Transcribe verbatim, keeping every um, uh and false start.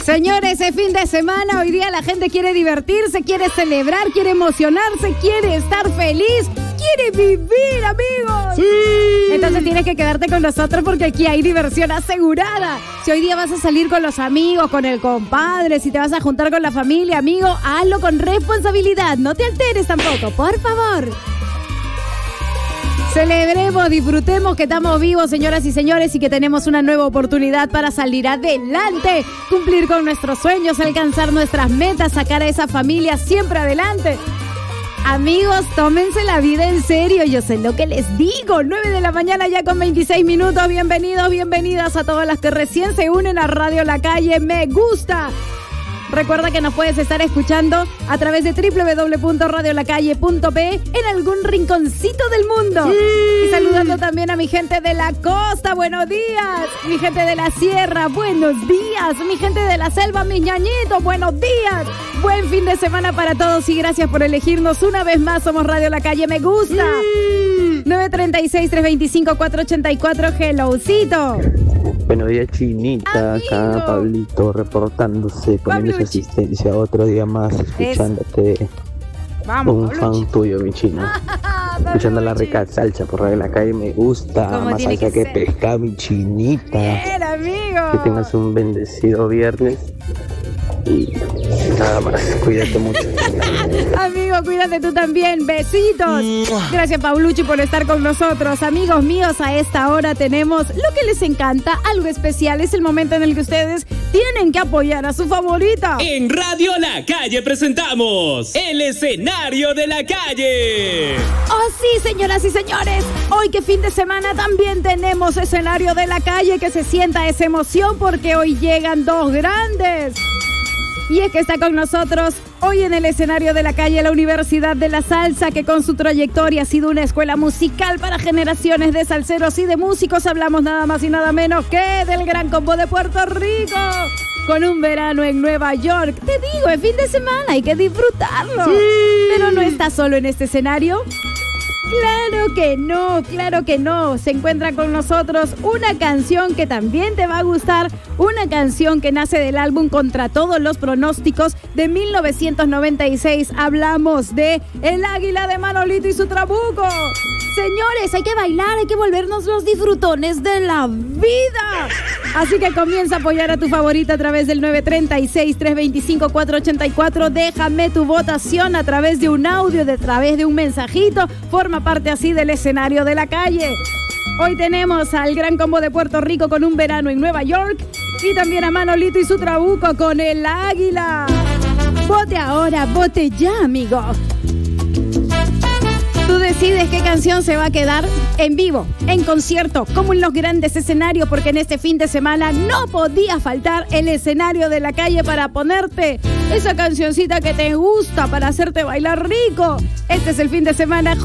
Señores, es fin de semana, hoy día la gente quiere divertirse, quiere celebrar, quiere emocionarse, quiere estar feliz, quiere vivir, amigos. ¡Sí! Entonces tienes que quedarte con nosotros porque aquí hay diversión asegurada. Si hoy día vas a salir con los amigos, con el compadre, si te vas a juntar con la familia, amigo, hazlo con responsabilidad, no te alteres tampoco, por favor. Celebremos, disfrutemos que estamos vivos, señoras y señores, y que tenemos una nueva oportunidad para salir adelante, cumplir con nuestros sueños, alcanzar nuestras metas, sacar a esa familia siempre adelante. Amigos, tómense la vida en serio, yo sé lo que les digo. nueve de la mañana ya con veintiséis minutos. Bienvenidos, bienvenidas a todas las que recién se unen a Radio La Calle Me Gusta. Recuerda que nos puedes estar escuchando a través de doble u doble u doble u punto radio la calle punto pe en algún rinconcito del mundo. Sí. Y saludando también a mi gente de la costa, buenos días. Mi gente de la sierra, buenos días. Mi gente de la selva, mis ñañitos, buenos días. Buen fin de semana para todos y gracias por elegirnos una vez más. Somos Radio La Calle Me Gusta. Sí. nueve tres seis, tres dos cinco, cuatro ocho cuatro, hellocito. Buenos días, Chinita. Amigo. Acá Pablito reportándose, poniendo su asistencia otro día más, escuchándote. Vamos, un Pabluchi. fan tuyo, mi chino. Escuchando la rica salsa por Radio La Calle Me Gusta. Como Más tiene salsa que que, ser. pescado, mi chinita. Bien, amigo. Que tengas un bendecido viernes. Y nada más, cuídate mucho. Amigo, cuídate tú también. Besitos. Gracias, Paulucci, por estar con nosotros. Amigos míos, a esta hora tenemos lo que les encanta, algo especial. Es el momento en el que ustedes tienen que apoyar a su favorita. En Radio La Calle presentamos el escenario de la calle. Oh, sí, señoras y señores. Hoy que fin de semana también tenemos escenario de la calle. Que se sienta esa emoción porque hoy llegan dos grandes. Y es que está con nosotros hoy en el escenario de la calle la Universidad de la Salsa, que con su trayectoria ha sido una escuela musical para generaciones de salseros y de músicos. Hablamos nada más y nada menos que del Gran Combo de Puerto Rico, con un verano en Nueva York. Te digo, es fin de semana, hay que disfrutarlo. Sí. Pero no está solo en este escenario. Claro que no, claro que no. Se encuentra con nosotros una canción que también te va a gustar, una canción que nace del álbum Contra Todos los Pronósticos de mil novecientos noventa y seis. Hablamos de El Águila de Manolito y su Trabuco. Señores, hay que bailar, hay que volvernos los disfrutones de la vida. Así que comienza a apoyar a tu favorita a través del nueve tres seis, tres dos cinco, cuatro ocho cuatro. Déjame tu votación a través de un audio, a través de un mensajito. Forma parte así del escenario de la calle. Hoy tenemos al Gran Combo de Puerto Rico con un verano en Nueva York. Y también a Manolito y su Trabuco con El Águila. Vote ahora, vote ya, amigo. Tú decides qué canción se va a quedar en vivo, en concierto, como en los grandes escenarios, porque en este fin de semana no podía faltar el escenario de la calle para ponerte esa cancioncita que te gusta, para hacerte bailar rico. Este es el fin de semana